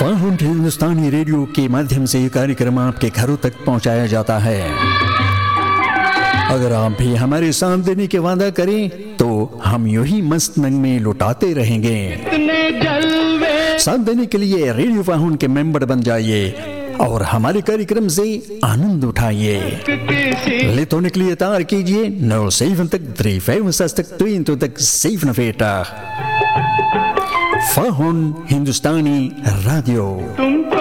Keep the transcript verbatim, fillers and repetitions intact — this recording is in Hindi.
फाहुन हिंदुस्तानी रेडियो के माध्यम से ये कार्यक्रम आपके घरों तक पहुंचाया जाता है। अगर आप भी हमारे साथ देने के वादा करें तो हम यूं ही मस्त नंग में लुटाते रहेंगे। साथ देने के लिए रेडियो फाहुन के मेंबर बन जाइए और हमारे कार्यक्रम से आनंद उठाइए। लेतो निकलिए तार कीजिए नौ सेवन तक थ्री फाइव तक ट्वेन तो तक सेवन फेटा फाहुन हिंदुस्तानी रेडियो।